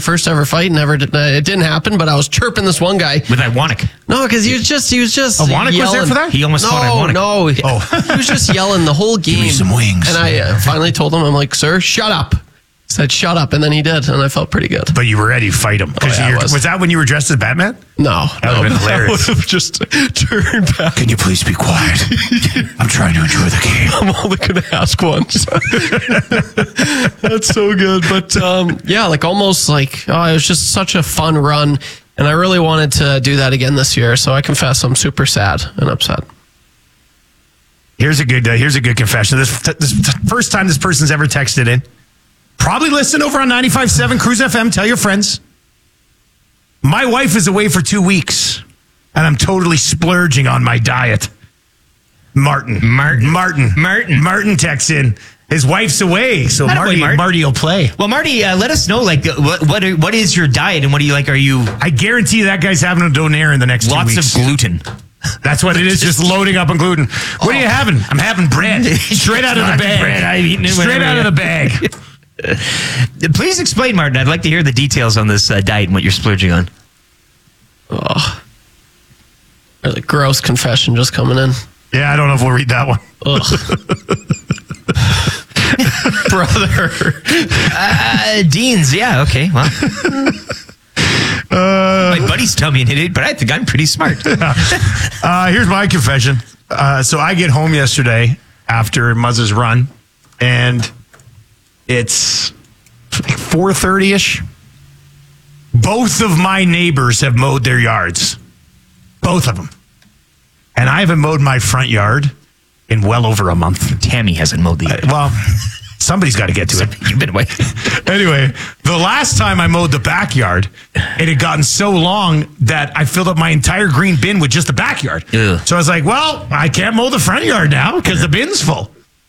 first ever fight. It didn't happen, but I was chirping this one guy. With Iwanek. No, because he was just Iwanek was there for that? He almost fought Iwanek. No. He was just yelling the whole game. Give me some wings. And I finally told him, I'm like, sir, shut up. He said, shut up. And then he did. And I felt pretty good. But you were ready to fight him. Was that when you were dressed as Batman? No. That would have been hilarious. I would have just turned back. Can you please be quiet? I'm trying to enjoy the game. I'm only going to ask once. That's so good. But it was just such a fun run. And I really wanted to do that again this year. So I confess I'm super sad and upset. Here's a good confession. This first time this person's ever texted in. Probably listen over on 95.7 Cruise FM. Tell your friends. My wife is away for 2 weeks, and I'm totally splurging on my diet. Martin texts in. His wife's away, so Marty will play. Well, Marty, let us know, what is your diet and what do you like? Are you? I guarantee that guy's having a donair in the next 2 weeks. Lots of gluten. That's what it is, just loading up on gluten. What are you having? I'm having bread. Straight out of the bag. Bread. I've eaten it straight out of the bag. Please explain, Martin. I'd like to hear the details on this diet and what you're splurging on. Oh, there's a gross confession just coming in. Yeah, I don't know if we'll read that one. Brother. Dean's, yeah, okay, well. My buddies tell me an idiot, but I think I'm pretty smart. Here's my confession. So I get home yesterday after Muzz's run, and it's like 4:30-ish. Both of my neighbors have mowed their yards. Both of them. And I haven't mowed my front yard in well over a month. Tammy hasn't mowed the yard. Somebody's got to get to it. You've been away. Anyway, the last time I mowed the backyard, it had gotten so long that I filled up my entire green bin with just the backyard. Ugh. So I was like, well, I can't mow the front yard now because the bin's full.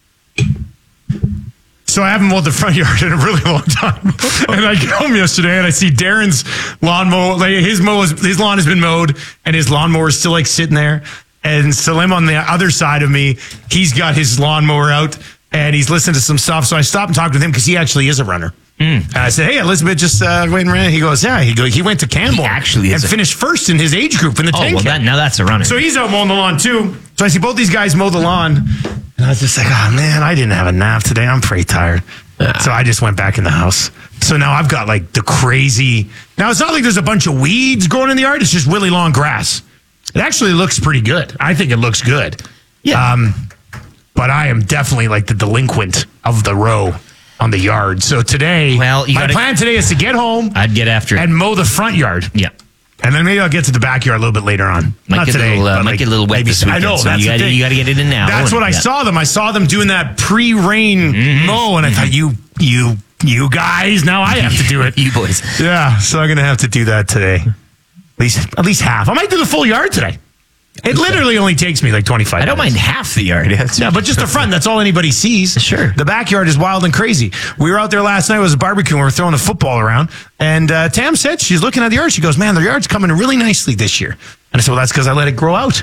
So I haven't mowed the front yard in a really long time. And I get home yesterday and I see Darren's lawnmower. His lawn has been mowed and his lawnmower is still sitting there. And Salim on the other side of me, he's got his lawnmower out. And he's listening to some stuff. So I stopped and talked with him because he actually is a runner. And I said, hey, Elizabeth just went and ran. He goes, yeah. He went to Campbell and finished first in his age group in the 10K. Well, now that's a runner. So he's out mowing the lawn too. So I see both these guys mow the lawn. And I was just like, oh, man, I didn't have a nap today. I'm pretty tired. So I just went back in the house. So now I've got the crazy. Now, it's not like there's a bunch of weeds growing in the yard. It's just really long grass. It actually looks pretty good. I think it looks good. Yeah. But I am definitely the delinquent of the row on the yard. So today, my plan today is to get home. I'd get after it. And mow the front yard. Yeah. And then maybe I'll get to the backyard a little bit later on. Not today. Might get a little wet this weekend. I know. So you got to get it in now. That's what I saw them. I saw them doing that pre-rain mow, and I thought, you guys, now I have to do it. You boys. Yeah, so I'm going to have to do that today. At least half. I might do the full yard today. It literally only takes me 25 minutes. I don't mind half the yard. Yeah, but just the front. That's all anybody sees. Sure. The backyard is wild and crazy. We were out there last night. It was a barbecue. And we were throwing a football around. And Tam said, she's looking at the yard. She goes, man, the yard's coming really nicely this year. And I said, well, that's because I let it grow out.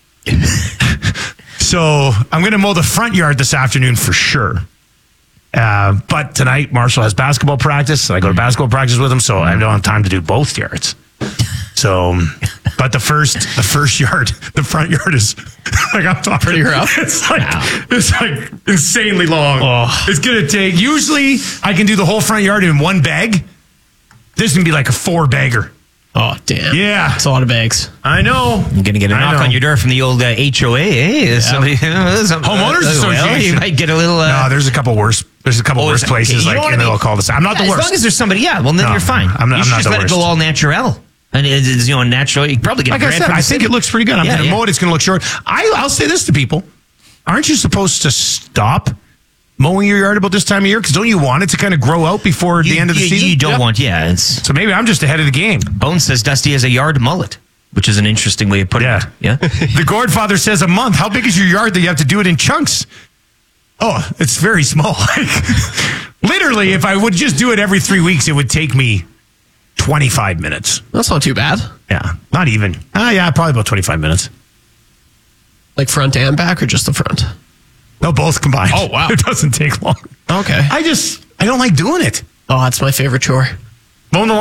So I'm going to mow the front yard this afternoon for sure. But tonight, Marshall has basketball practice. I go to basketball practice with him. So I don't have time to do both yards. So, but the first yard, the front yard is I'm talking pretty rough. It's insanely long. Oh. It's going to take, usually I can do the whole front yard in one bag. This is going to be a 4-bagger. Oh, damn. Yeah. That's a lot of bags. I know. I'm going to get a knock on your door from the old HOA. Hey, somebody, Homeowners Association. You might get a little. No, there's a couple worse. There's a couple worse places in the little cul-de-sac. I'm not the worst. As long as there's somebody, well, then you're fine. I'm not you should the just let worst. it go all natural. And it's natural. You can probably get. Like I said, I think it looks pretty good. I'm going to mow it. It's going to look short. I'll say this to people: aren't you supposed to stop mowing your yard about this time of year? Because don't you want it to kind of grow out before the end of the season? You don't want, So maybe I'm just ahead of the game. Bones says Dusty has a yard mullet, which is an interesting way of putting it. Yeah. The Godfather says a month. How big is your yard that you have to do it in chunks? Oh, it's very small. Literally, if I would just do it every 3 weeks, it would take me 25 minutes. That's not too bad. Yeah, not even. Probably about 25 minutes. Front and back or just the front? No, both combined. Oh, wow. It doesn't take long. Okay. I don't like doing it. Oh, that's my favorite chore. Mowing the